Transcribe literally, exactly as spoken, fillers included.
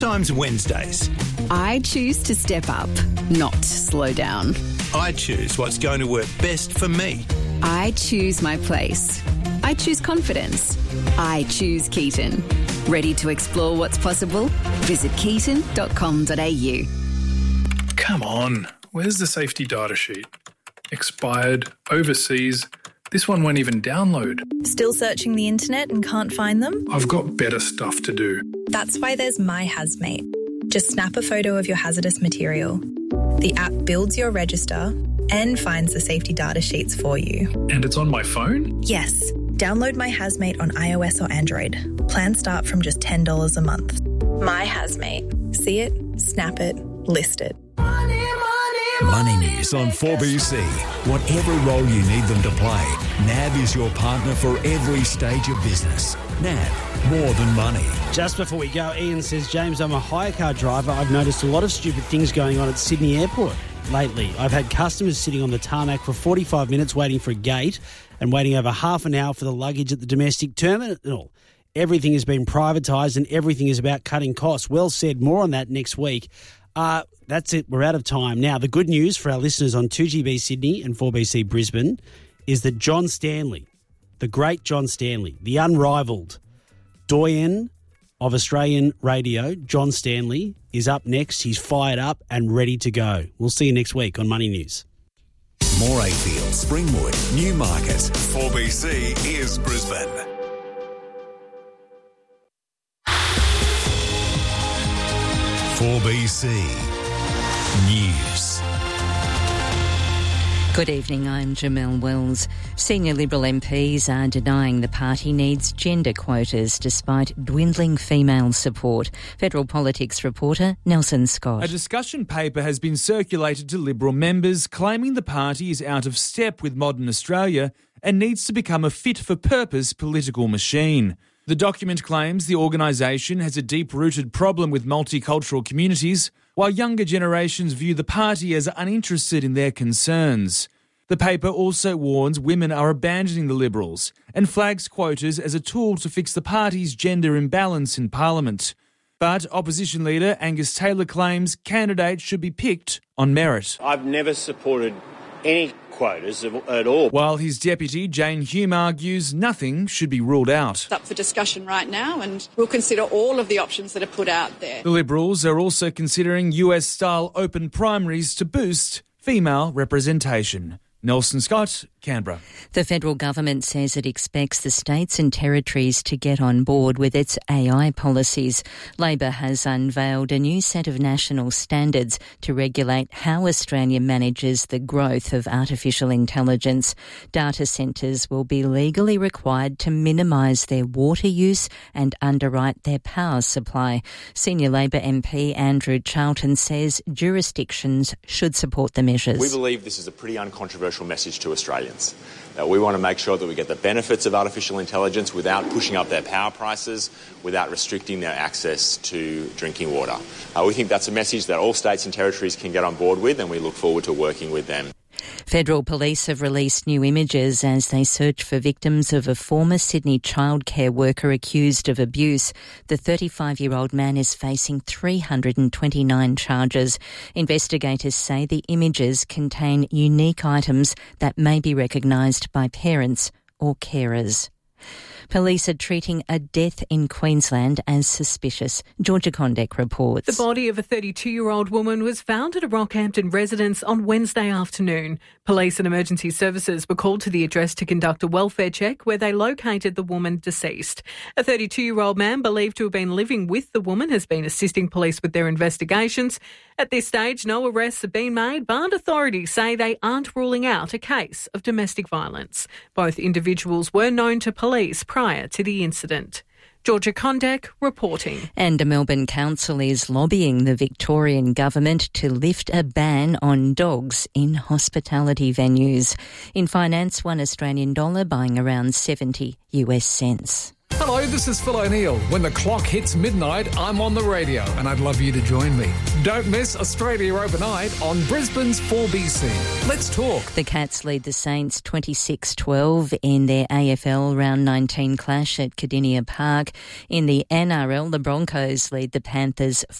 Times Wednesdays. I choose to step up, not slow down. I choose what's going to work best for me. I choose my place. I choose confidence. I choose Keaton. Ready to explore what's possible? Visit keaton dot com dot a u. Come on, where's the safety data sheet? Expired, overseas. This one won't even download. Still searching the internet and can't find them? I've got better stuff to do. That's why there's My Hazmate. Just snap a photo of your hazardous material. The app builds your register and finds the safety data sheets for you. And it's on my phone? Yes. Download My Hazmate on iOS or Android. Plans start from just ten dollars a month. My Hazmate. See it, snap it, list it. Money News on four B C. Whatever role you need them to play, N A B is your partner for every stage of business. N A B, more than money. Just before we go, Ian says, James, I'm a hire car driver. I've noticed a lot of stupid things going on at Sydney Airport lately. I've had customers sitting on the tarmac for forty-five minutes waiting for a gate and waiting over half an hour for the luggage at the domestic terminal. Everything has been privatised and everything is about cutting costs. Well said. More on that next week. Uh, that's it. We're out of time. Now, the good news for our listeners on two G B Sydney and four B C Brisbane is that John Stanley, the great John Stanley, the unrivalled doyen of Australian radio, John Stanley, is up next. He's fired up and ready to go. We'll see you next week on Money News. Morayfield, Springwood, Newmarket. four B C is Brisbane. four B C News. Good evening, I'm Jamelle Wells. Senior Liberal M Ps are denying the party needs gender quotas despite dwindling female support. Federal Politics reporter Nelson Scott. A discussion paper has been circulated to Liberal members claiming the party is out of step with modern Australia and needs to become a fit-for-purpose political machine. The document claims the organisation has a deep-rooted problem with multicultural communities, while younger generations view the party as uninterested in their concerns. The paper also warns women are abandoning the Liberals and flags quotas as a tool to fix the party's gender imbalance in Parliament. But opposition leader Angus Taylor claims candidates should be picked on merit. I've never supported any quotas at all. While his deputy, Jane Hume, argues nothing should be ruled out. It's up for discussion right now and we'll consider all of the options that are put out there. The Liberals are also considering U S-style open primaries to boost female representation. Nelson Scott, Canberra. The federal government says it expects the states and territories to get on board with its A I policies. Labor has unveiled a new set of national standards to regulate how Australia manages the growth of artificial intelligence. Data centres will be legally required to minimise their water use and underwrite their power supply. Senior Labor M P Andrew Charlton says jurisdictions should support the measures. We believe this is a pretty uncontroversial message to Australians. Uh, we want to make sure that we get the benefits of artificial intelligence without pushing up their power prices, without restricting their access to drinking water. Uh, we think that's a message that all states and territories can get on board with, and we look forward to working with them. Federal police have released new images as they search for victims of a former Sydney childcare worker accused of abuse. The thirty-five-year-old man is facing three hundred twenty-nine charges. Investigators say the images contain unique items that may be recognised by parents or carers. Police are treating a death in Queensland as suspicious. Georgia Condek reports. The body of a thirty-two-year-old woman was found at a Rockhampton residence on Wednesday afternoon. Police and emergency services were called to the address to conduct a welfare check where they located the woman deceased. A thirty-two-year-old man believed to have been living with the woman has been assisting police with their investigations. At this stage, no arrests have been made, but authorities say they aren't ruling out a case of domestic violence. Both individuals were known to police prior to the incident. Georgia Condek reporting. And a Melbourne council is lobbying the Victorian government to lift a ban on dogs in hospitality venues. In finance, one Australian dollar buying around seventy US cents. Hello, this is Phil O'Neill. When the clock hits midnight, I'm on the radio and I'd love you to join me. Don't miss Australia Overnight on Brisbane's four B C. Let's talk. The Cats lead the Saints twenty-six twelve in their A F L Round nineteen clash at Cardinia Park. In the N R L, the Broncos lead the Panthers